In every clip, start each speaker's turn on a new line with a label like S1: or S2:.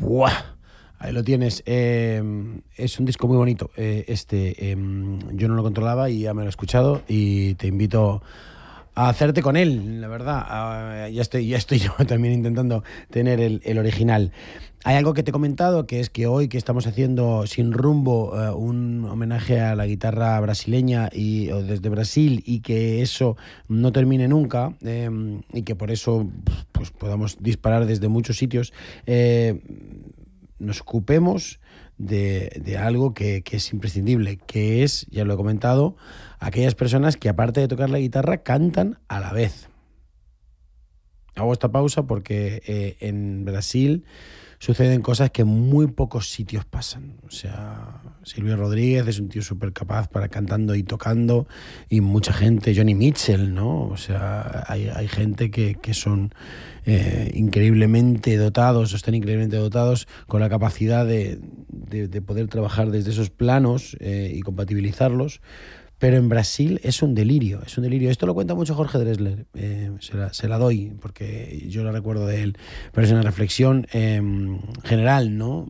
S1: ¡Buah! Ahí lo tienes. Es un disco muy bonito. Yo no lo controlaba y ya me lo he escuchado y te invito a hacerte con él, la verdad. Ya estoy yo también intentando tener el original. Hay algo que te he comentado, que es que hoy que estamos haciendo Sin Rumbo, un homenaje a la guitarra brasileña o desde Brasil, y que eso no termine nunca, y que por eso pues podamos disparar desde muchos sitios, nos ocupemos de algo que es imprescindible, que es, ya lo he comentado, aquellas personas que aparte de tocar la guitarra cantan a la vez. Hago esta pausa porque en Brasil suceden cosas que en muy pocos sitios pasan. O sea, Silvio Rodríguez es un tío súper capaz para cantando y tocando, y mucha gente, Johnny Mitchell, ¿no? O sea, hay gente que son increíblemente dotados, o están increíblemente dotados con la capacidad de poder trabajar desde esos planos y compatibilizarlos. Pero en Brasil es un delirio, es un delirio. Esto lo cuenta mucho Jorge Drexler, se la doy, porque yo la recuerdo de él. Pero es una reflexión general, ¿no?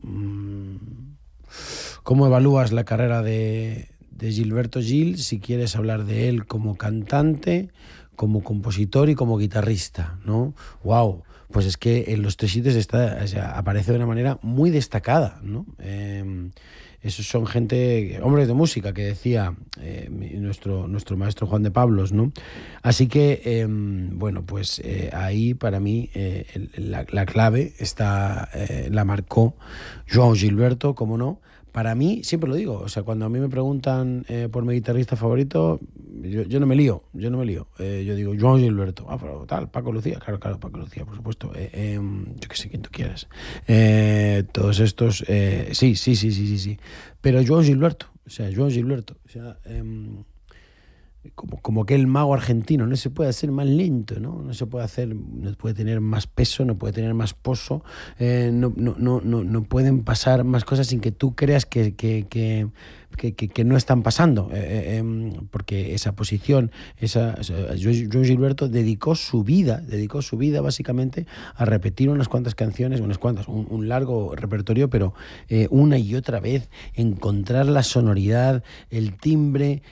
S1: ¿Cómo evalúas la carrera de Gilberto Gil si quieres hablar de él como cantante, como compositor y como guitarrista, ¿no? ¡Wow! Pues es que en los tres sitios aparece de una manera muy destacada, ¿no? Esos son hombres de música, que decía nuestro maestro Juan de Pablos, ¿no? Así que, bueno, pues ahí para mí la clave la marcó João Gilberto, ¿cómo no? Para mí, siempre lo digo, o sea, cuando a mí me preguntan por mi guitarrista favorito, yo no me lío. Yo digo, João Gilberto. Pero tal, Paco Lucía, claro, Paco Lucía, por supuesto. Yo qué sé, quien tú quieras. Todos estos, sí. Pero João Gilberto, o sea, como aquel mago argentino, no se puede hacer más lento, ¿no? No puede tener más peso, no puede tener más pozo, no pueden pasar más cosas sin que tú creas que no están pasando, porque esa posición, João Gilberto dedicó su vida básicamente a repetir unas cuantas canciones, un largo repertorio, pero una y otra vez encontrar la sonoridad, el timbre,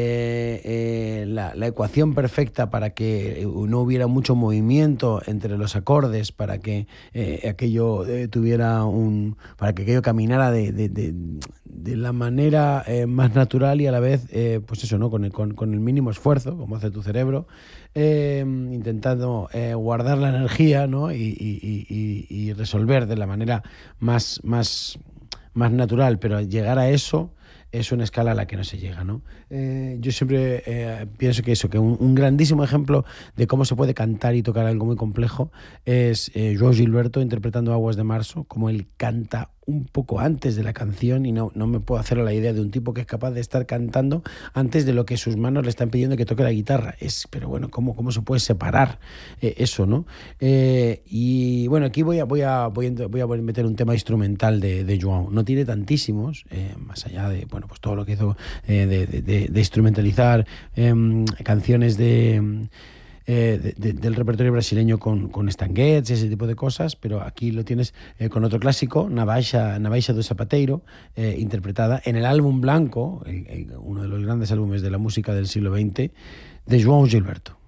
S1: la ecuación perfecta para que no hubiera mucho movimiento entre los acordes, para que aquello para que aquello caminara de la manera más natural y a la vez, pues eso, ¿no? Con el mínimo esfuerzo, como hace tu cerebro, intentando guardar la energía, ¿no? Y resolver de la manera más natural, pero llegar a eso es una escala a la que no se llega, ¿no? Yo siempre pienso que un grandísimo ejemplo de cómo se puede cantar y tocar algo muy complejo es João Gilberto interpretando Aguas de Marzo, como él canta un poco antes de la canción, y no me puedo hacer a la idea de un tipo que es capaz de estar cantando antes de lo que sus manos le están pidiendo que toque la guitarra. Pero bueno, ¿cómo se puede separar eso, ¿no? Y bueno, aquí voy a meter un tema instrumental de João. No tiene tantísimos, más allá de, bueno, pues todo lo que hizo de instrumentalizar canciones del repertorio brasileño con Stan Getz, ese tipo de cosas, pero aquí lo tienes con otro clásico, Na Baixa do Sapateiro, interpretada en el álbum blanco, uno de los grandes álbumes de la música del siglo XX, de João Gilberto.